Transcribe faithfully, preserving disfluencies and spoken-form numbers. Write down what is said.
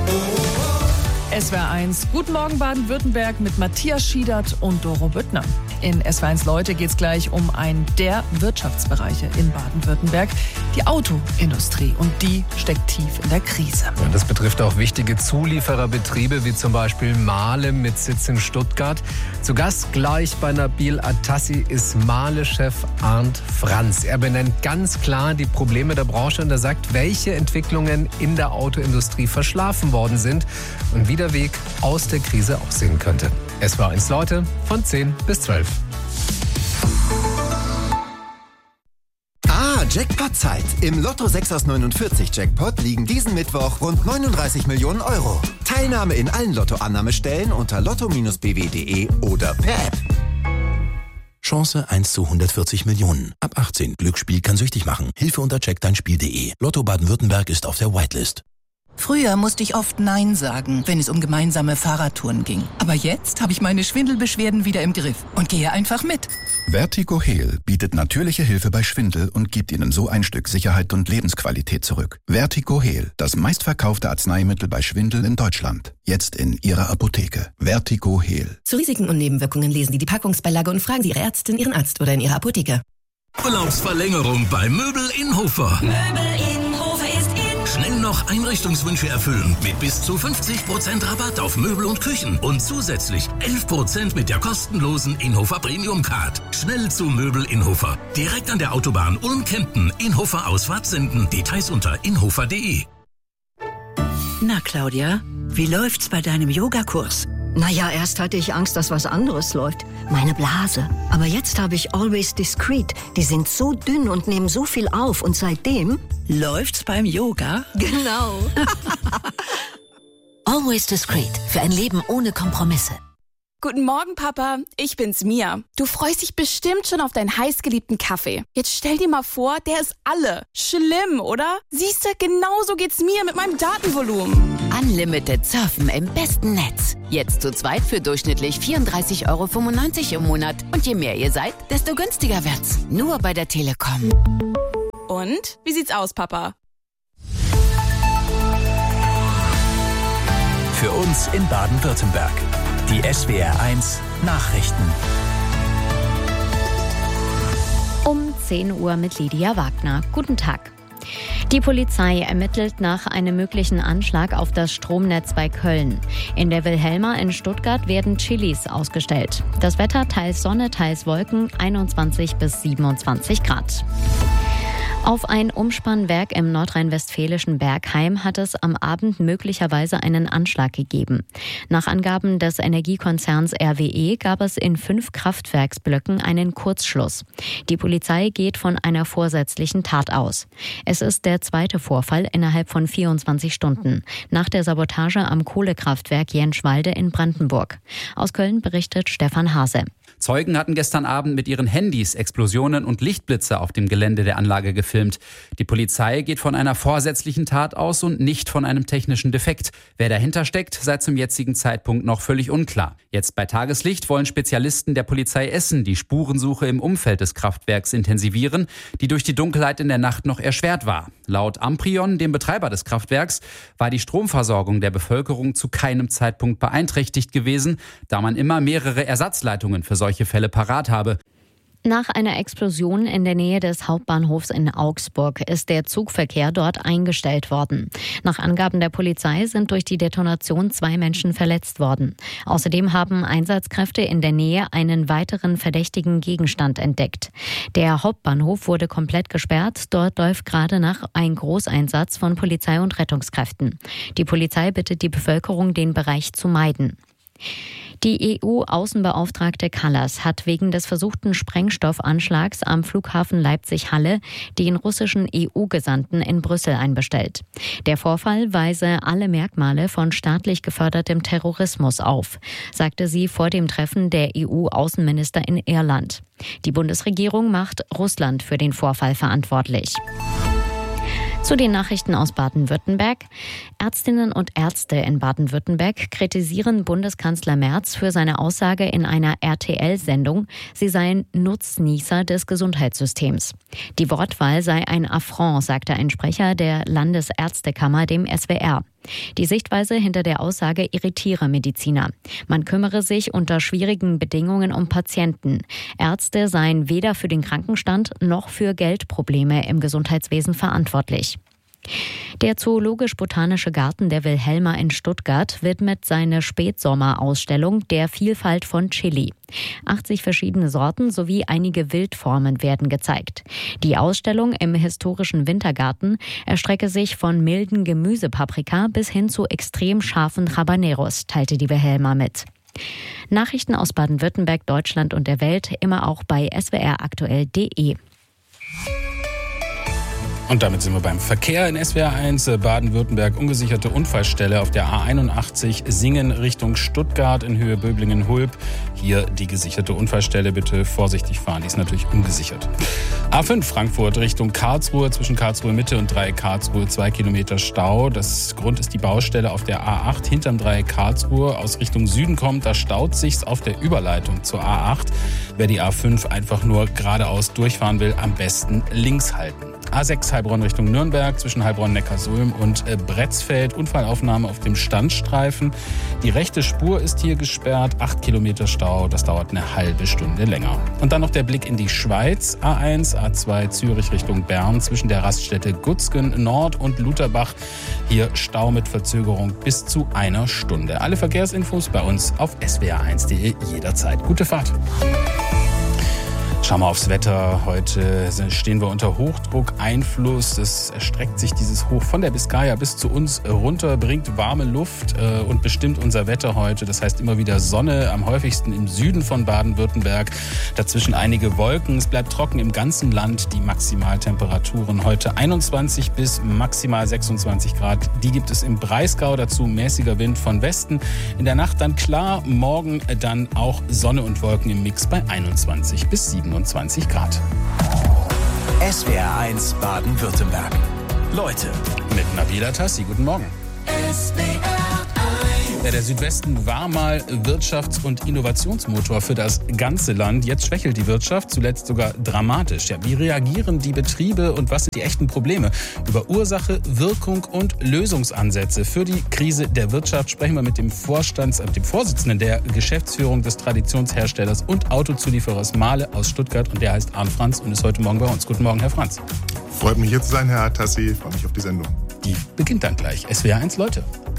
S W R eins, Guten Morgen Baden-Württemberg mit Matthias Schiedert und Doro Büttner. In S W R eins Leute geht es gleich um einen der Wirtschaftsbereiche in Baden-Württemberg, die Autoindustrie. Und die steckt tief in der Krise. Ja, das betrifft auch wichtige Zuliefererbetriebe wie zum Beispiel Mahle mit Sitz in Stuttgart. Zu Gast gleich bei Nabil Atassi ist Mahle-Chef Arndt Franz. Er benennt ganz klar die Probleme der Branche und er sagt, welche Entwicklungen in der Autoindustrie verschlafen worden sind und wie der Weg aus der Krise aussehen könnte. S W R eins Leute von zehn bis zwölf. Ah, Jackpot-Zeit. Im Lotto sechs aus neunundvierzig Jackpot liegen diesen Mittwoch rund neununddreißig Millionen Euro. Teilnahme in allen Lottoannahmestellen unter lotto Bindestrich b w punkt d e oder per App. Chance eins zu hundertvierzig Millionen. Ab achtzehn. Glücksspiel kann süchtig machen. Hilfe unter check dein spiel punkt d e. Lotto Baden-Württemberg ist auf der Whitelist. Früher musste ich oft Nein sagen, wenn es um gemeinsame Fahrradtouren ging. Aber jetzt habe ich meine Schwindelbeschwerden wieder im Griff und gehe einfach mit. Vertigo Heal bietet natürliche Hilfe bei Schwindel und gibt Ihnen so ein Stück Sicherheit und Lebensqualität zurück. Vertigo Heal, das meistverkaufte Arzneimittel bei Schwindel in Deutschland. Jetzt in Ihrer Apotheke. Vertigo Heal. Zu Risiken und Nebenwirkungen lesen Sie die Packungsbeilage und fragen Sie Ihre Ärztin, Ihren Arzt oder in Ihrer Apotheke. Urlaubsverlängerung bei Möbel in Hofer. Möbel in Hofer ist in. Schnell noch Einrichtungswünsche erfüllen mit bis zu fünfzig Prozent Rabatt auf Möbel und Küchen und zusätzlich elf Prozent mit der kostenlosen Inhofer Premium Card. Schnell zu Möbel in Hofer. Direkt an der Autobahn Ulm-Kempten. Inhofer Ausfahrt senden. Details unter inhofer punkt de. Na Claudia, wie läuft's bei deinem Yogakurs? Naja, erst hatte ich Angst, dass was anderes läuft. Meine Blase. Aber jetzt habe ich Always Discreet. Die sind so dünn und nehmen so viel auf. Und seitdem... Läuft's beim Yoga? Genau. Always Discreet. Für ein Leben ohne Kompromisse. Guten Morgen, Papa. Ich bin's, Mia. Du freust dich bestimmt schon auf deinen heißgeliebten Kaffee. Jetzt stell dir mal vor, der ist alle. Schlimm, oder? Siehste, genauso geht's mir mit meinem Datenvolumen. Unlimited Surfen im besten Netz. Jetzt zu zweit für durchschnittlich vierunddreißig Euro fünfundneunzig im Monat. Und je mehr ihr seid, desto günstiger wird's. Nur bei der Telekom. Und? Wie sieht's aus, Papa? Für uns in Baden-Württemberg. Die S W R eins Nachrichten. Um zehn Uhr mit Lydia Wagner. Guten Tag. Die Polizei ermittelt nach einem möglichen Anschlag auf das Stromnetz bei Köln. In der Wilhelma in Stuttgart werden Chilis ausgestellt. Das Wetter teils Sonne, teils Wolken, einundzwanzig bis siebenundzwanzig Grad. Auf ein Umspannwerk im nordrhein-westfälischen Bergheim hat es am Abend möglicherweise einen Anschlag gegeben. Nach Angaben des Energiekonzerns R W E gab es in fünf Kraftwerksblöcken einen Kurzschluss. Die Polizei geht von einer vorsätzlichen Tat aus. Es ist der zweite Vorfall innerhalb von vierundzwanzig Stunden, nach der Sabotage am Kohlekraftwerk Jenschwalde in Brandenburg. Aus Köln berichtet Stefan Hase. Zeugen hatten gestern Abend mit ihren Handys Explosionen und Lichtblitze auf dem Gelände der Anlage gefilmt. Die Polizei geht von einer vorsätzlichen Tat aus und nicht von einem technischen Defekt. Wer dahinter steckt, sei zum jetzigen Zeitpunkt noch völlig unklar. Jetzt bei Tageslicht wollen Spezialisten der Polizei Essen die Spurensuche im Umfeld des Kraftwerks intensivieren, die durch die Dunkelheit in der Nacht noch erschwert war. Laut Amprion, dem Betreiber des Kraftwerks, war die Stromversorgung der Bevölkerung zu keinem Zeitpunkt beeinträchtigt gewesen, da man immer mehrere Ersatzleitungen für solche Fälle parat habe. Nach einer Explosion in der Nähe des Hauptbahnhofs in Augsburg ist der Zugverkehr dort eingestellt worden. Nach Angaben der Polizei sind durch die Detonation zwei Menschen verletzt worden. Außerdem haben Einsatzkräfte in der Nähe einen weiteren verdächtigen Gegenstand entdeckt. Der Hauptbahnhof wurde komplett gesperrt. Dort läuft gerade nach ein Großeinsatz von Polizei und Rettungskräften. Die Polizei bittet die Bevölkerung, den Bereich zu meiden. Die E U-Außenbeauftragte Kallas hat wegen des versuchten Sprengstoffanschlags am Flughafen Leipzig-Halle den russischen E U-Gesandten in Brüssel einbestellt. Der Vorfall weise alle Merkmale von staatlich gefördertem Terrorismus auf, sagte sie vor dem Treffen der E U-Außenminister in Irland. Die Bundesregierung macht Russland für den Vorfall verantwortlich. Zu den Nachrichten aus Baden-Württemberg. Ärztinnen und Ärzte in Baden-Württemberg kritisieren Bundeskanzler Merz für seine Aussage in einer R T L-Sendung, sie seien Nutznießer des Gesundheitssystems. Die Wortwahl sei ein Affront, sagte ein Sprecher der Landesärztekammer dem S W R. Die Sichtweise hinter der Aussage irritiere Mediziner. Man kümmere sich unter schwierigen Bedingungen um Patienten. Ärzte seien weder für den Krankenstand noch für Geldprobleme im Gesundheitswesen verantwortlich. Der Zoologisch-Botanische Garten der Wilhelma in Stuttgart widmet seine Spätsommerausstellung der Vielfalt von Chili. achtzig verschiedene Sorten sowie einige Wildformen werden gezeigt. Die Ausstellung im historischen Wintergarten erstrecke sich von milden Gemüsepaprika bis hin zu extrem scharfen Habaneros, teilte die Wilhelma mit. Nachrichten aus Baden-Württemberg, Deutschland und der Welt immer auch bei s w r aktuell punkt de. Und damit sind wir beim Verkehr in S W R eins. Baden-Württemberg, ungesicherte Unfallstelle auf der A einundachtzig Singen Richtung Stuttgart in Höhe Böblingen-Hulb. Hier die gesicherte Unfallstelle, bitte vorsichtig fahren, die ist natürlich ungesichert. A fünf Frankfurt Richtung Karlsruhe, zwischen Karlsruhe Mitte und Dreieck Karlsruhe, zwei Kilometer Stau. Das Grund ist die Baustelle auf der A acht hinterm Dreieck Karlsruhe. Aus Richtung Süden kommt, da staut sich's auf der Überleitung zur A acht. Wer die A fünf einfach nur geradeaus durchfahren will, am besten links halten. A sechs Heilbronn Richtung Nürnberg, zwischen Heilbronn-Neckarsulm und Bretzfeld. Unfallaufnahme auf dem Standstreifen. Die rechte Spur ist hier gesperrt. Acht Kilometer Stau, das dauert eine halbe Stunde länger. Und dann noch der Blick in die Schweiz. A eins, A zwei Zürich Richtung Bern, zwischen der Raststätte Gutzgen Nord und Lutherbach. Hier Stau mit Verzögerung bis zu einer Stunde. Alle Verkehrsinfos bei uns auf s w r eins punkt de jederzeit. Gute Fahrt. Schauen wir aufs Wetter. Heute stehen wir unter Hochdruckeinfluss. Es erstreckt sich dieses Hoch von der Biskaya bis zu uns runter, bringt warme Luft und bestimmt unser Wetter heute. Das heißt immer wieder Sonne, am häufigsten im Süden von Baden-Württemberg. Dazwischen einige Wolken. Es bleibt trocken im ganzen Land. Die Maximaltemperaturen heute einundzwanzig bis maximal sechsundzwanzig Grad. Die gibt es im Breisgau. Dazu mäßiger Wind von Westen. In der Nacht dann klar. Morgen dann auch Sonne und Wolken im Mix bei einundzwanzig bis siebenundzwanzig Grad. S W R eins Baden-Württemberg. Leute mit Nabila Tassi. Guten Morgen. S W R eins. Ja, der Südwesten war mal Wirtschafts- und Innovationsmotor für das ganze Land. Jetzt schwächelt die Wirtschaft, zuletzt sogar dramatisch. Ja, wie reagieren die Betriebe und was sind die echten Probleme? Über Ursache, Wirkung und Lösungsansätze für die Krise der Wirtschaft sprechen wir mit dem Vorstands, äh, dem Vorsitzenden der Geschäftsführung des Traditionsherstellers und Autozulieferers Mahle aus Stuttgart. Und der heißt Arndt Franz und ist heute Morgen bei uns. Guten Morgen, Herr Franz. Freut mich hier zu sein, Herr Tassi. Freue mich auf die Sendung. Die beginnt dann gleich. S W R eins, Leute.